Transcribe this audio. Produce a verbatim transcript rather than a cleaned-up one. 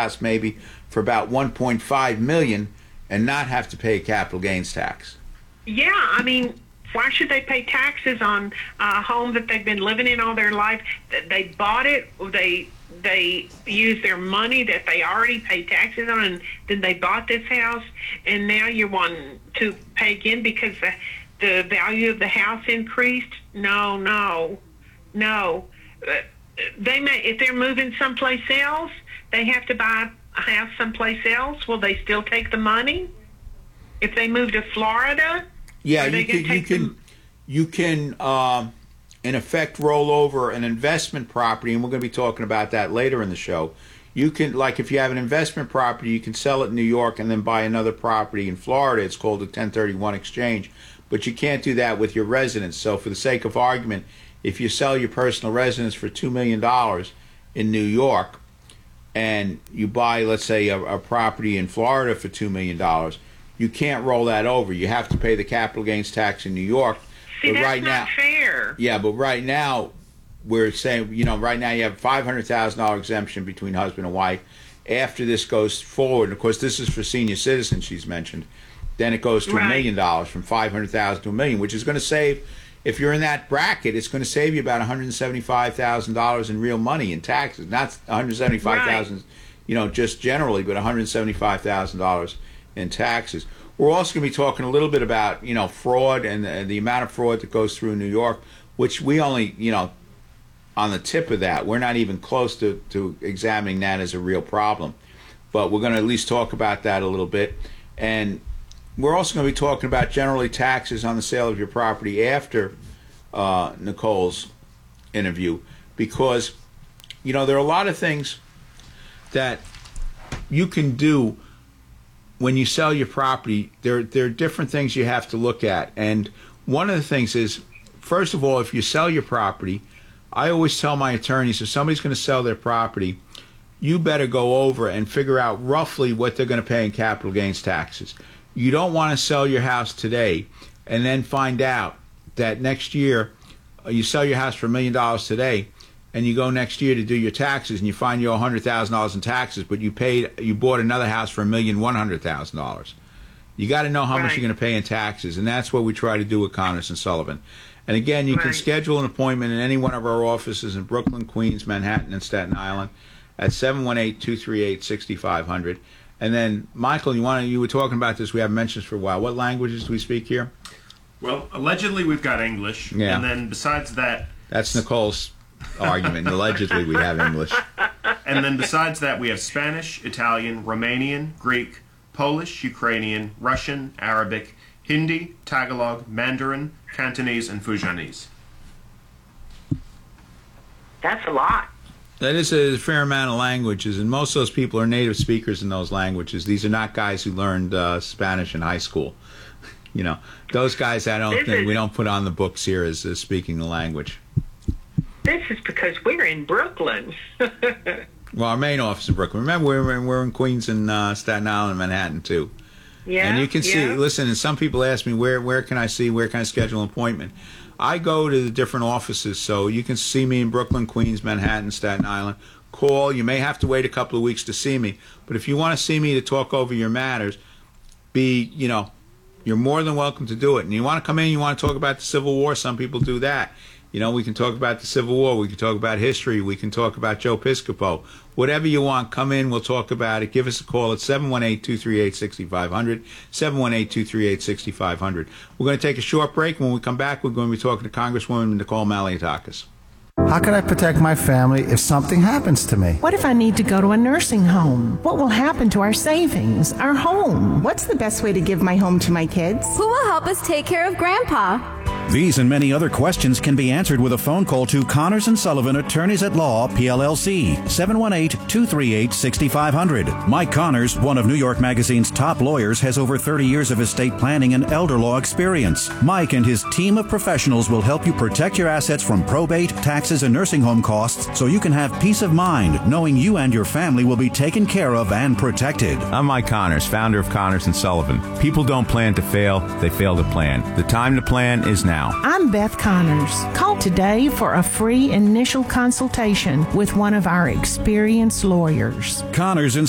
house maybe for about one point five million dollars and not have to pay capital gains tax. Yeah, I mean, why should they pay taxes on a home that they've been living in all their life? That they bought it, they they used their money that they already paid taxes on, and then they bought this house, and now you want to pay again because the the value of the house increased? No, no, no. They may, if they're moving someplace else, they have to buy a house someplace else. Will they still take the money? If they move to Florida, yeah, you can, you can, you can, um, in effect, roll over an investment property, and we're going to be talking about that later in the show. You can, like, if you have an investment property, you can sell it in New York and then buy another property in Florida. It's called a ten thirty-one exchange, but you can't do that with your residence. So, for the sake of argument, if you sell your personal residence for two million dollars in New York, and you buy, let's say, a, a property in Florida for two million dollars, you can't roll that over. You have to pay the capital gains tax in New York. See, but that's right not now, fair. Yeah, but right now, we're saying, you know, right now you have a five hundred thousand dollars exemption between husband and wife. After this goes forward, and of course this is for senior citizens she's mentioned, then it goes to a Right. million dollars, from five hundred thousand dollars to a million, which is going to save, if you're in that bracket, it's going to save you about one hundred seventy-five thousand dollars in real money in taxes. Not one hundred seventy-five thousand dollars, Right. you know, just generally, but one hundred seventy-five thousand dollars in taxes. We're also going to be talking a little bit about, you know, fraud and the, the amount of fraud that goes through New York, which we only, you know, on the tip of that. We're not even close to, to examining that as a real problem. But we're going to at least talk about that a little bit. And we're also going to be talking about generally taxes on the sale of your property after uh, Nicole's interview, because, you know, there are a lot of things that you can do when you sell your property. There, there are different things you have to look at. And one of the things is, first of all, if you sell your property, I always tell my attorneys, if somebody's going to sell their property, you better go over and figure out roughly what they're going to pay in capital gains taxes. You don't want to sell your house today and then find out that next year uh, you sell your house for a million dollars today, and you go next year to do your taxes and you find you owe one hundred thousand dollars in taxes, but you paid, you bought another house for a million one hundred thousand dollars. You got to know how Right. much you're going to pay in taxes, and that's what we try to do with Connors and Sullivan. And again, you can Right. schedule an appointment in any one of our offices in Brooklyn, Queens, Manhattan, and Staten Island at seven one eight, two three eight, six five zero zero. And then, Michael, you want to, you were talking about this. We haven't mentioned this for a while. What languages do we speak here? Well, allegedly we've got English, Yeah. and then besides that, That's Nicole's argument. Allegedly, we have English. and then besides that, we have Spanish, Italian, Romanian, Greek, Polish, Ukrainian, Russian, Arabic, Hindi, Tagalog, Mandarin, Cantonese, and Fujianese. That's a lot. That is a fair amount of languages, and most of those people are native speakers in those languages. These are not guys who learned uh, Spanish in high school. You know, those guys I don't This think is- we don't put on the books here as, as speaking the language. This is because we're in Brooklyn. Well, our main office is in Brooklyn. Remember, we're in, we're in Queens and uh, Staten Island and Manhattan, too. Yeah, And you can see, yeah. listen, and some people ask me, where where can I see, where can I schedule an appointment? I go to the different offices, so you can see me in Brooklyn, Queens, Manhattan, Staten Island. Call. You may have to wait a couple of weeks to see me, but if you want to see me to talk over your matters, be, you know, you're more than welcome to do it. And you want to come in, you want to talk about the Civil War, some people do that. You know, we can talk about the Civil War, we can talk about history, we can talk about Joe Piscopo. Whatever you want, come in, we'll talk about it. Give us a call at seven one eight, two three eight, six five zero zero, seven one eight, two three eight, six five zero zero. We're going to take a short break. When we come back, we're going to be talking to Congresswoman Nicole Malliotakis. How can I protect my family if something happens to me? What if I need to go to a nursing home? What will happen to our savings, our home? What's the best way to give my home to my kids? Who will help us take care of Grandpa? These and many other questions can be answered with a phone call to Connors and Sullivan, Attorneys at Law, P L L C, seven one eight, two three eight, six five zero zero. Mike Connors, one of New York Magazine's top lawyers, has over thirty years of estate planning and elder law experience. Mike and his team of professionals will help you protect your assets from probate, taxes, and nursing home costs so you can have peace of mind knowing you and your family will be taken care of and protected. I'm Mike Connors, founder of Connors and Sullivan. People don't plan to fail, they fail to plan. The time to plan is now. I'm Beth Connors. Call today for a free initial consultation with one of our experienced lawyers. Connors and